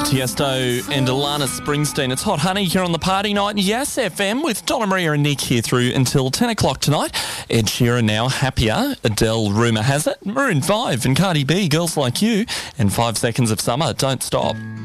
Tiesto and Alana Springsteen. It's Hot Honey here on the Party Night. Yes, FM with Donna Maria and Nick here through until 10 o'clock tonight. Ed Sheeran now, Happier. Adele, Rumour Has It. Maroon 5 and Cardi B, Girls Like You. And 5 Seconds of Summer, Don't Stop.